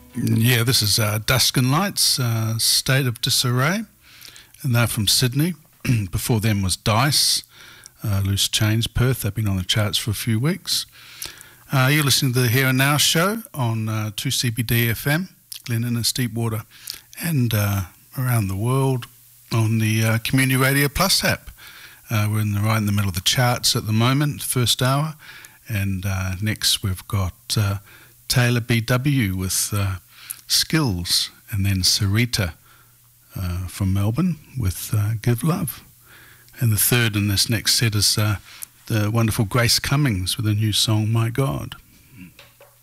Yeah, this is Dusk and Lights, State of Disarray, and they're from Sydney. Before them was Dice, Loose Change, Perth. They've been on the charts for a few weeks. You're listening to the Here and Now show on 2CBD FM, Glen Innes, Deepwater, and around the world on the Community Radio Plus app. We're right in the middle of the charts at the moment, first hour, and next we've got Taylor BW with Skills, and then Sarita from Melbourne with Give Love. And the third in this next set is the wonderful Grace Cummings with a new song, My God.